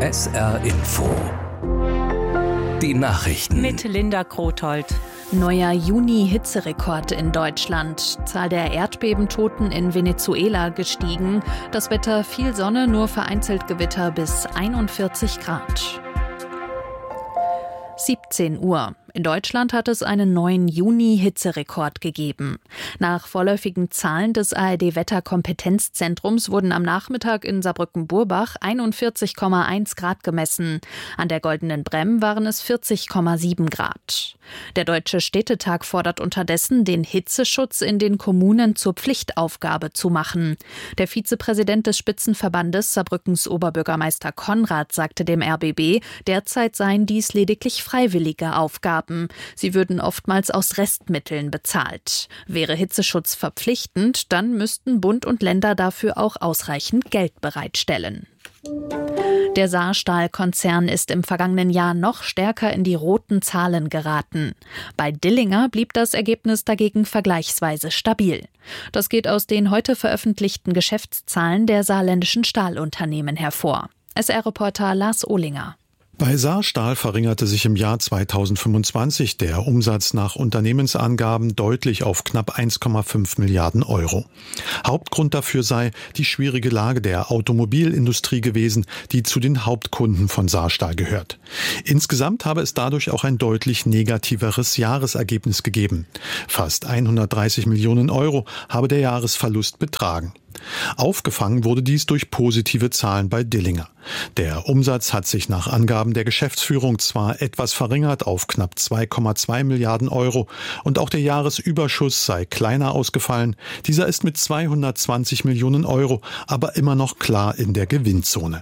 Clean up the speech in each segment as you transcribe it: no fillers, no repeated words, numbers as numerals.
SR Info. Die Nachrichten. Mit Linda Grothold. Neuer Juni-Hitzerekord in Deutschland. Zahl der Erdbebentoten in Venezuela gestiegen. Das Wetter viel Sonne, nur vereinzelt Gewitter bis 41 Grad. 17 Uhr. In Deutschland hat es einen neuen Juni-Hitzerekord gegeben. Nach vorläufigen Zahlen des ARD-Wetterkompetenzzentrums wurden am Nachmittag in Saarbrücken-Burbach 41,1 Grad gemessen. An der Goldenen Bremm waren es 40,7 Grad. Der Deutsche Städtetag fordert unterdessen, den Hitzeschutz in den Kommunen zur Pflichtaufgabe zu machen. Der Vizepräsident des Spitzenverbandes Saarbrückens Oberbürgermeister Konrad sagte dem RBB, derzeit seien dies lediglich freiwillige Aufgaben. Sie würden oftmals aus Restmitteln bezahlt. Wäre Hitzeschutz verpflichtend, dann müssten Bund und Länder dafür auch ausreichend Geld bereitstellen. Der Saarstahl-Konzern ist im vergangenen Jahr noch stärker in die roten Zahlen geraten. Bei Dillinger blieb das Ergebnis dagegen vergleichsweise stabil. Das geht aus den heute veröffentlichten Geschäftszahlen der saarländischen Stahlunternehmen hervor. SR-Reporter Lars Ohlinger. Bei Saarstahl verringerte sich im Jahr 2025 der Umsatz nach Unternehmensangaben deutlich auf knapp 1,5 Milliarden Euro. Hauptgrund dafür sei die schwierige Lage der Automobilindustrie gewesen, die zu den Hauptkunden von Saarstahl gehört. Insgesamt habe es dadurch auch ein deutlich negativeres Jahresergebnis gegeben. Fast 130 Millionen Euro habe der Jahresverlust betragen. Aufgefangen wurde dies durch positive Zahlen bei Dillinger. Der Umsatz hat sich nach Angaben der Geschäftsführung zwar etwas verringert auf knapp 2,2 Milliarden Euro und auch der Jahresüberschuss sei kleiner ausgefallen. Dieser ist mit 220 Millionen Euro aber immer noch klar in der Gewinnzone.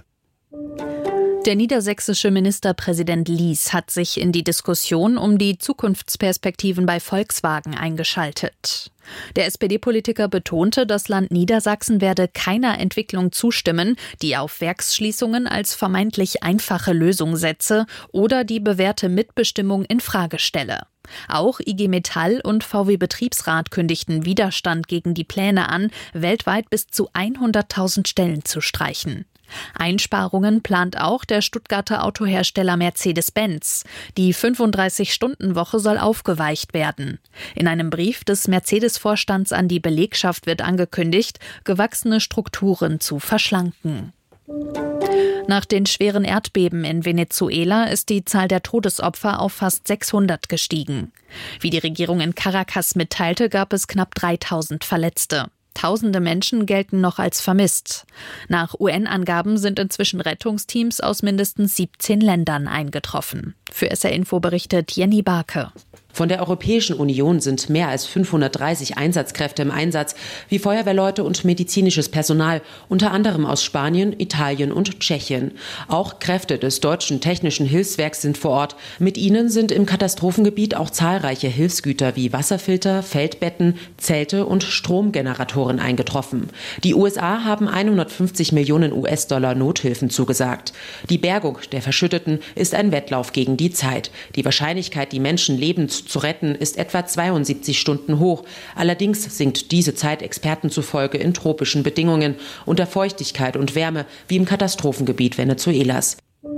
Der niedersächsische Ministerpräsident Lies hat sich in die Diskussion um die Zukunftsperspektiven bei Volkswagen eingeschaltet. Der SPD-Politiker betonte, das Land Niedersachsen werde keiner Entwicklung zustimmen, die auf Werksschließungen als vermeintlich einfache Lösung setze oder die bewährte Mitbestimmung in Frage stelle. Auch IG Metall und VW Betriebsrat kündigten Widerstand gegen die Pläne an, weltweit bis zu 100.000 Stellen zu streichen. Einsparungen plant auch der Stuttgarter Autohersteller Mercedes-Benz. Die 35-Stunden-Woche soll aufgeweicht werden. In einem Brief des Mercedes-Vorstands an die Belegschaft wird angekündigt, gewachsene Strukturen zu verschlanken. Nach den schweren Erdbeben in Venezuela ist die Zahl der Todesopfer auf fast 600 gestiegen. Wie die Regierung in Caracas mitteilte, gab es knapp 3000 Verletzte. Tausende Menschen gelten noch als vermisst. Nach UN-Angaben sind inzwischen Rettungsteams aus mindestens 17 Ländern eingetroffen. Für SR Info berichtet Jenny Barke. Von der Europäischen Union sind mehr als 530 Einsatzkräfte im Einsatz, wie Feuerwehrleute und medizinisches Personal, unter anderem aus Spanien, Italien und Tschechien. Auch Kräfte des Deutschen Technischen Hilfswerks sind vor Ort. Mit ihnen sind im Katastrophengebiet auch zahlreiche Hilfsgüter wie Wasserfilter, Feldbetten, Zelte und Stromgeneratoren eingetroffen. Die USA haben 150 Millionen US-Dollar Nothilfen zugesagt. Die Bergung der Verschütteten ist ein Wettlauf gegen die Zeit. Die Wahrscheinlichkeit, die Menschen lebend zu retten, ist etwa 72 Stunden hoch. Allerdings sinkt diese Zeit Experten zufolge in tropischen Bedingungen unter Feuchtigkeit und Wärme, wie im Katastrophengebiet Venezuelas.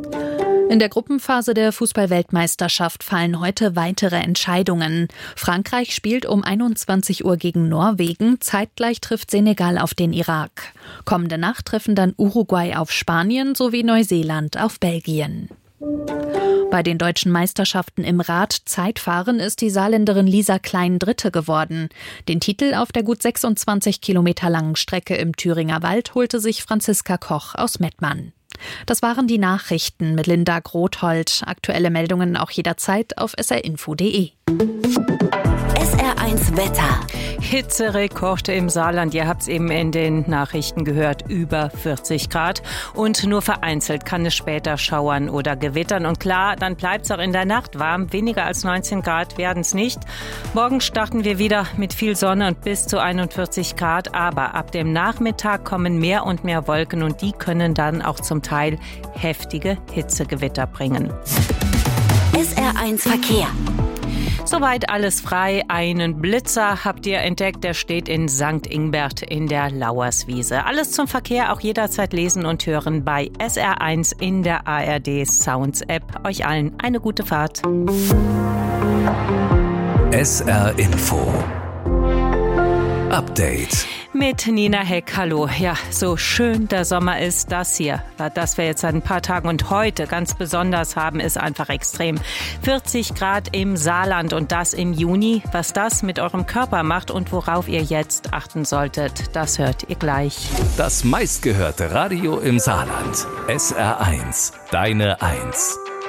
In der Gruppenphase der Fußball-Weltmeisterschaft fallen heute weitere Entscheidungen. Frankreich spielt um 21 Uhr gegen Norwegen, zeitgleich trifft Senegal auf den Irak. Kommende Nacht treffen dann Uruguay auf Spanien sowie Neuseeland auf Belgien. Bei den deutschen Meisterschaften im Rad-Zeitfahren ist die Saarländerin Lisa Klein Dritte geworden. Den Titel auf der gut 26 Kilometer langen Strecke im Thüringer Wald holte sich Franziska Koch aus Mettmann. Das waren die Nachrichten mit Linda Grothold. Aktuelle Meldungen auch jederzeit auf srinfo.de. SR1 Wetter. Hitzerekorde im Saarland. Ihr habt es eben in den Nachrichten gehört. Über 40 Grad. Und nur vereinzelt kann es später schauern oder gewittern. Und klar, dann bleibt es auch in der Nacht warm. Weniger als 19 Grad werden es nicht. Morgen starten wir wieder mit viel Sonne und bis zu 41 Grad. Aber ab dem Nachmittag kommen mehr und mehr Wolken. Und die können dann auch zum Teil heftige Hitzegewitter bringen. SR1 Verkehr. Soweit alles frei. Einen Blitzer habt ihr entdeckt, der steht in St. Ingbert in der Lauerswiese. Alles zum Verkehr auch jederzeit lesen und hören bei SR1 in der ARD Sounds App. Euch allen eine gute Fahrt. SR Info Update mit Nina Heck. Hallo. Ja, so schön der Sommer ist, das hier, das wir jetzt seit ein paar Tagen und heute ganz besonders haben, ist einfach extrem. 40 Grad im Saarland und das im Juni. Was das mit eurem Körper macht und worauf ihr jetzt achten solltet, das hört ihr gleich. Das meistgehörte Radio im Saarland. SR1, deine 1.